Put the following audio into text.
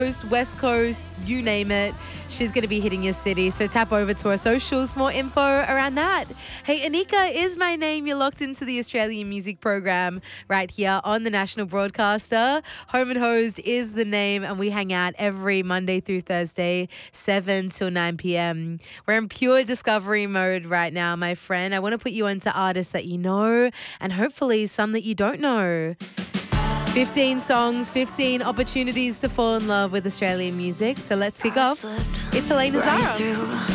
West Coast, you name it. She's going to be hitting your city. So tap over to our socials for more info around that. Hey, Anika is my name. You're locked into the Australian music program right here on the national broadcaster. Home and Hosed is the name, and we hang out every Monday through Thursday, 7 till 9 p.m. We're in pure discovery mode right now, my friend. I want to put you onto artists that you know and hopefully some that you don't know. 15 songs, 15 opportunities to fall in love with Australian music. So let's kick off. It's Helena Zara.